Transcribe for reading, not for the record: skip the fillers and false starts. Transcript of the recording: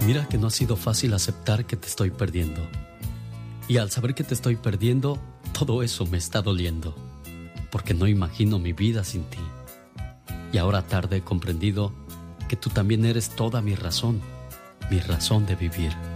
Mira que no ha sido fácil aceptar que te estoy perdiendo. Y al saber que te estoy perdiendo, todo eso me está doliendo, porque no imagino mi vida sin ti. Y ahora tarde he comprendido que tú también eres toda mi razón de vivir.